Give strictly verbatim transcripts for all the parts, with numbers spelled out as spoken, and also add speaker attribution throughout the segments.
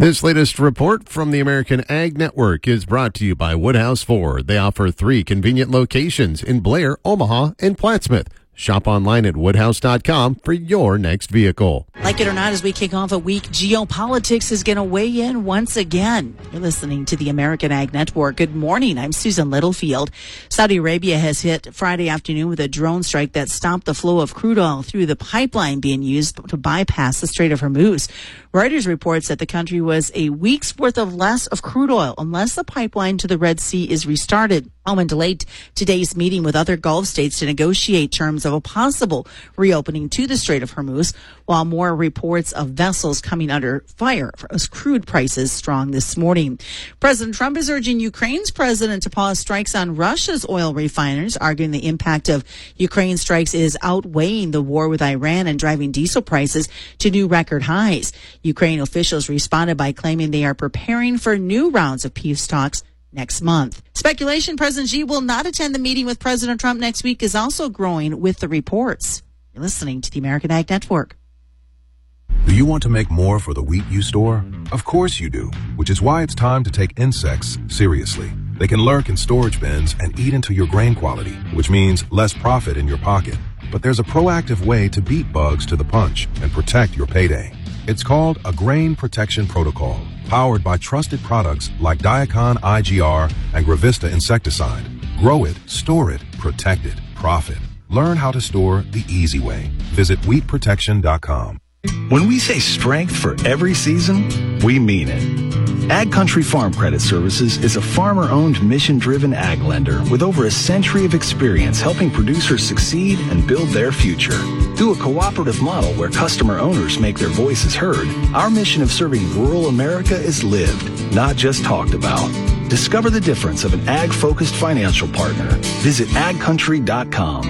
Speaker 1: This latest report from the American Ag Network is brought to you by Woodhouse Ford. They offer three convenient locations in Blair, Omaha, and Plattsmouth. Shop online at woodhouse dot com for your next vehicle.
Speaker 2: Like it or not, as we kick off a week, geopolitics is going to weigh in once again. You're listening to the American Ag Network. Good morning. I'm Susan Littlefield. Saudi Arabia has hit Friday afternoon with a drone strike that stopped the flow of crude oil through the pipeline being used to bypass the Strait of Hormuz. Reuters reports that the country was a week's worth of less of crude oil unless the pipeline to the Red Sea is restarted. Oman delayed today's meeting with other Gulf states to negotiate terms of a possible reopening to the Strait of Hormuz, while more reports of vessels coming under fire as crude prices strong this morning. President Trump is urging Ukraine's president to pause strikes on Russia's oil refiners, arguing the impact of Ukraine strikes is outweighing the war with Iran and driving diesel prices to new record highs. Ukraine officials responded by claiming they are preparing for new rounds of peace talks next month. Speculation President Xi will not attend the meeting with President Trump next week is also growing with the reports. You're listening to the American Ag Network.
Speaker 3: Do you want to make more for the wheat you store? Of course you do, which is why it's time to take insects seriously. They can lurk in storage bins and eat into your grain quality, which means less profit in your pocket. But there's a proactive way to beat bugs to the punch and protect your payday. It's called a Grain Protection Protocol, powered by trusted products like Diacon I G R and Gravista insecticide. Grow it, store it, protect it, profit. Learn how to store the easy way. Visit wheat protection dot com.
Speaker 4: When we say strength for every season, we mean it. Ag Country Farm Credit Services is a farmer-owned, mission-driven ag lender with over a century of experience helping producers succeed and build their future. Through a cooperative model where customer owners make their voices heard, our mission of serving rural America is lived, not just talked about. Discover the difference of an ag-focused financial partner. Visit ag country dot com.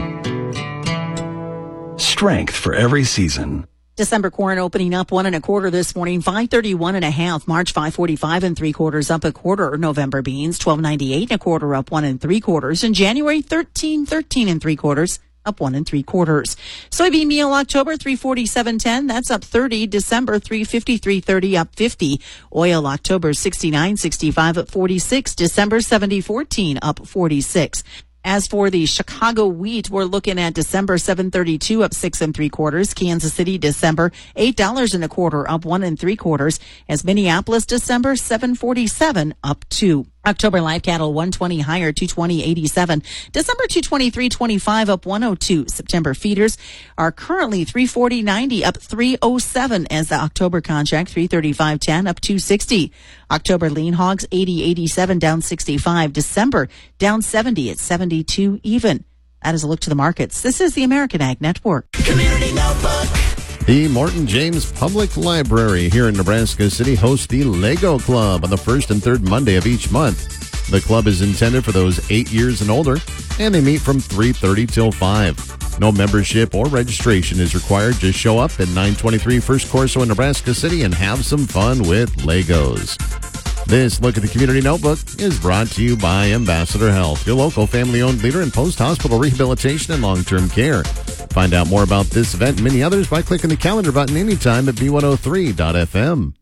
Speaker 4: Strength for every season.
Speaker 2: December corn opening up one and a quarter this morning, five thirty-one and a half. March five forty-five and three quarters up a quarter. November beans twelve ninety-eight and a quarter up one and three quarters. And January thirteen thirteen and three quarters up one and three quarters. Soybean meal October three forty-seven ten. That's up thirty. December three fifty-three thirty up fifty. Oil October sixty-nine sixty-five up forty-six. December seventy fourteen up forty-six. As for the Chicago wheat, we're looking at December seven thirty-two up six and three quarters. Kansas City December eight dollars and a quarter up one and three quarters. As Minneapolis December seven forty-seven up two. October live cattle one twenty higher, two twenty eighty-seven. December two twenty-three twenty-five up one oh two. September feeders are currently three forty ninety up three oh seven as the October contract three thirty-five ten up two sixty. October lean hogs eighty eighty-seven down sixty-five. December down seventy at seventy-two even. That is a look to the markets. This is the American Ag Network.
Speaker 1: Community Notebook. The Morton James Public Library here in Nebraska City hosts the Lego Club on the first and third Monday of each month. The club is intended for those eight years and older, and they meet from three thirty till five. No membership or registration is required. Just show up at nine twenty-three First Corso in Nebraska City and have some fun with Legos. This look at the Community Notebook is brought to you by Ambassador Health, your local family-owned leader in post-hospital rehabilitation and long-term care. Find out more about this event and many others by clicking the calendar button anytime at B one oh three dot F M.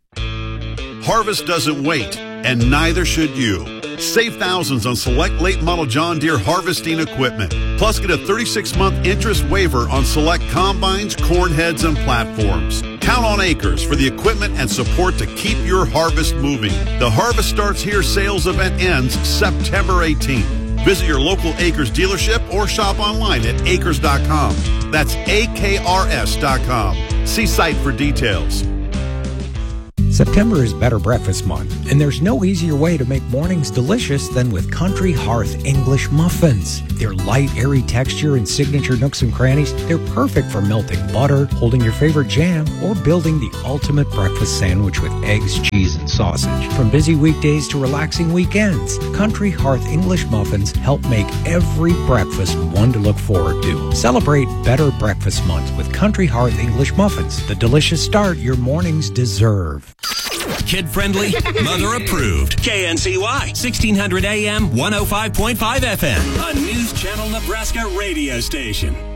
Speaker 5: Harvest doesn't wait, and neither should you. Save thousands on select late model John Deere harvesting equipment. Plus, get a thirty-six month interest waiver on select combines, corn heads, and platforms. Count on Acres for the equipment and support to keep your harvest moving. The Harvest Starts Here sales event ends September eighteenth. Visit your local Acres dealership or shop online at acres dot com. That's A K R S dot com. See site for details.
Speaker 6: September is Better Breakfast Month, and there's no easier way to make mornings delicious than with Country Hearth English Muffins. Their light, airy texture and signature nooks and crannies, they're perfect for melting butter, holding your favorite jam, or building the ultimate breakfast sandwich with eggs, cheese, and sausage. From busy weekdays to relaxing weekends, Country Hearth English Muffins help make every breakfast one to look forward to. Celebrate Better Breakfast Month with Country Hearth English Muffins, the delicious start your mornings deserve.
Speaker 7: Kid-friendly, mother-approved. K N C Y, sixteen hundred A M, one oh five point five F M. A News Channel Nebraska radio station.